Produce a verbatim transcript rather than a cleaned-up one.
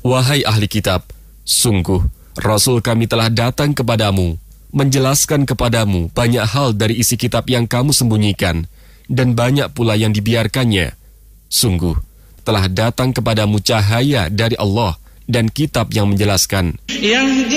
Wahai ahli kitab, sungguh Rasul kami telah datang kepadamu, menjelaskan kepadamu banyak hal dari isi kitab yang kamu sembunyikan, dan banyak pula yang dibiarkannya. Sungguh, telah datang kepadamu cahaya dari Allah dan kitab yang menjelaskan.